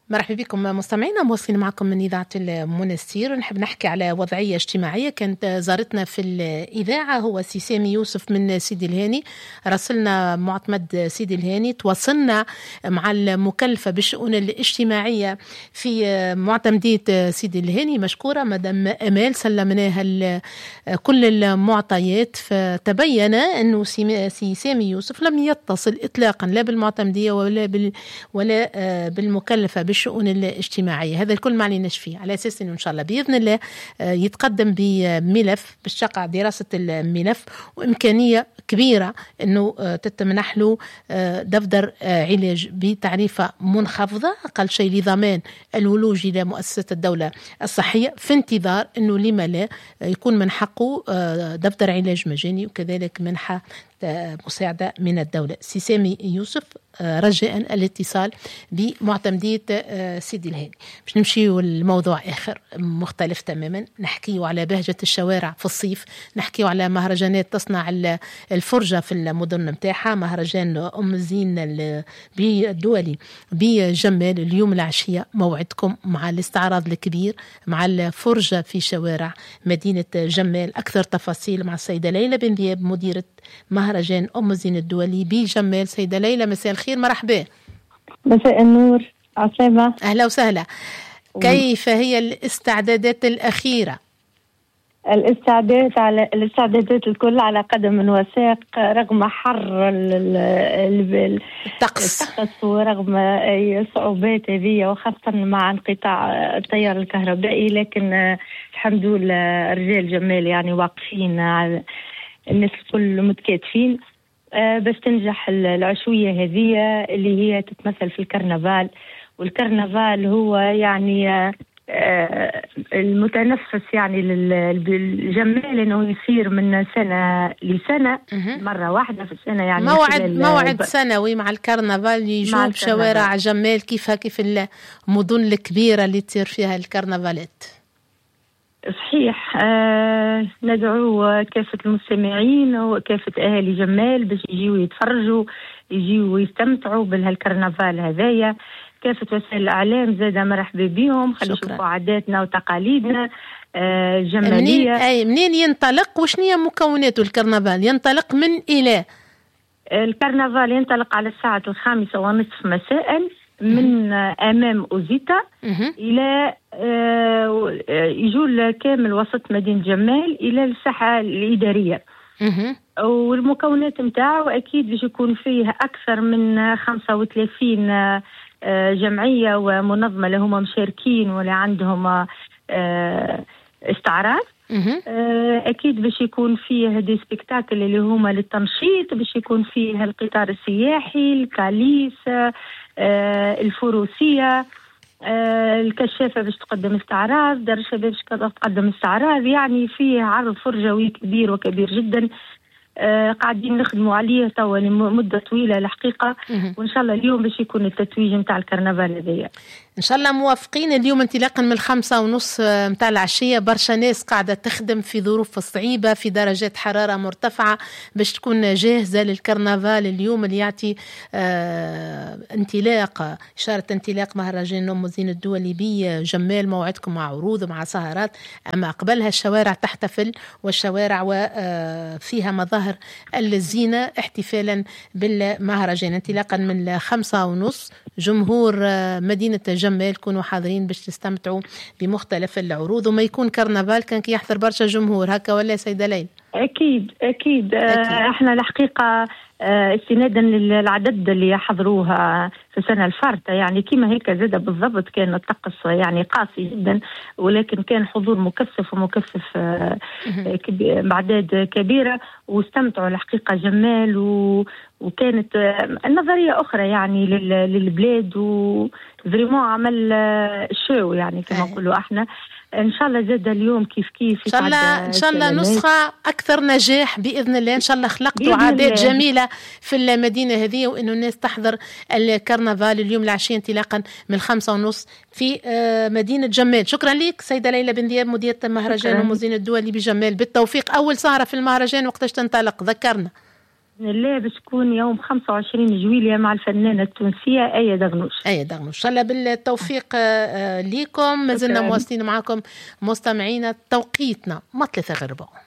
مرحبا بكم مستمعينا، موصلين معكم من إذاعة المنستير. نحب نحكي على وضعية اجتماعية كانت زارتنا في الإذاعة، هو سامي يوسف من سيدي الهاني. راسلنا معتمد سيدي الهاني، تواصلنا مع المكلفة بالشؤون الاجتماعية في معتمدية سيدي الهاني، مشكورة مدام أمال، سلمناها كل المعطيات، فتبين أنه سامي يوسف لم يتصل إطلاقا لا بالمعتمدية ولا بالمكلفة بالشؤون الاجتماعية. هذا الكل ما عليناش فيه، على أساس أنه إن شاء الله بإذن الله يتقدم بملف باش تقع دراسة الملف، وإمكانية كبيرة أنه تتمنح له دفتر علاج بتعريفة منخفضة أقل شيء لضمان الولوج إلى مؤسسة الدولة الصحية، في انتظار أنه لما لا يكون من حقه دفتر علاج مجاني، وكذلك منحة مساعدة من الدولة. سامي يوسف رجاء الاتصال بمعتمدية سيدي الهاني. باش نمشيو الموضوع آخر مختلف تماما، نحكيو على بهجة الشوارع في الصيف، نحكيو على مهرجانات تصنع الفرجة في المدن متاعها. مهرجان أم الزين الدولي بجمال اليوم العشية، موعدكم مع الاستعراض الكبير، مع الفرجة في شوارع مدينة جمال. أكثر تفاصيل مع السيدة ليلى بن ذياب، مديرة مهرجان أم الزين الدولي بجمال. سيدة ليلى مساء الخير، مرحبا. مساء النور، عسلامة. أهلا وسهلا. كيف هي الاستعدادات الأخيرة؟ الاستعدادات الكل على قدم وساق، رغم حر الطقس ورغم أي صعوبات هذه، وخاصة مع انقطاع التيار الكهربائي، لكن الحمد لله رجال جمال يعني واقفين، على الناس الكل متكاتفين باش تنجح العشوية هذه اللي هي تتمثل في الكرنفال. والكرنفال هو يعني المتنفس يعني للجمال، انه يصير من سنة لسنة، مرة واحدة في السنة، يعني موعد سنوي مع الكرنفال يجوب شوارع جمال كيف المدن الكبيرة اللي تصير فيها الكرنفالات. صحيح. ندعو كافة المستمعين وكافة أهالي جمال باش يجيوا يتفرجوا، يجيوا يستمتعوا بالكرنفال هذايا. كافة وسائل الإعلام زادة مرحبا بهم، خلي يشوفوا عاداتنا وتقاليدنا الجمالية. منين ينطلق وشنية مكوناته الكرنفال؟ ينطلق من إلى؟ الكرنفال ينطلق على الساعة 5:30 مساء من أمام أوزيتا إلى يجول كامل وسط مدينة جمال إلى الساحة الإدارية. والمكونات متاعه أكيد باش يكون فيه أكثر من 35 جمعية ومنظمة اللي هم مشاركين ولا عندهم استعراض. أكيد باش يكون فيه دي سبيكتاكل اللي هما للتنشيط، باش يكون فيه القطار السياحي، الكاليس، الفروسية، الكشافة باش تقدم استعراض، دار الشباب باش تقدم استعراض. يعني فيه عرض فرجوي كبير وكبير جدا، قاعدين نخدموا عليه توا لمدة طويلة الحقيقة، وإن شاء الله اليوم باش يكون التتويج متاع الكرنفال هذايا. إن شاء الله موافقين. اليوم انطلاقا من 5:30 متاع العشية، برشا ناس قاعدة تخدم في ظروف صعيبة، في درجات حرارة مرتفعة، باش تكون جاهزة للكرنفال اليوم اللي يعطي انطلاق، إشارة انطلاق مهرجان أم الزين الدولي بجمال. موعدكم مع عروض ومع سهرات، أما قبلها الشوارع تحتفل، والشوارع وفيها مظاهر الزينة احتفالا بالمهرجان. انطلاقا من 5:30 جمهور مدينة جمال كونوا حاضرين باش تستمتعوا بمختلف العروض، وما يكون كرنفال كان كي يحضر برشا جمهور هكا، ولا سيدة ليلى؟ أكيد. احنا الحقيقة استنادا للعدد اللي يحضروها في السنة الفارطة، يعني كما هيك زاد بالضبط، كان الطقس يعني قاسي جدا، ولكن كان حضور مكثف بعداد كبيرة، واستمتعوا الحقيقة جمال. وكانت النظرية أخرى يعني للبلاد، وفريمون عمل شو يعني كما نقولوا احنا. ان شاء الله زاد اليوم كيف ان شاء الله نسخة اكثر نجاح باذن الله. ان شاء الله خلقتوا عادات جميلة في المدينة هذه، وانه الناس تحضر الكرنفال اليوم العشية انطلاقا من 5:30 في مدينة جمال. شكرا لك سيدة ليلى بن ذياب، مديرة مهرجان أم الزين الدولي بجمال. بالتوفيق. اول سهرة في المهرجان وقتاش تنطلق؟ ذكرنا. بإذن الله بتكون يوم 25 جويلية مع الفنانة التونسية آية دغنوش. آية دغنوش، إن شاء الله بالتوفيق ليكم. ما زلنا مواصلين معكم مستمعينا، توقيتنا ما 3 غربة.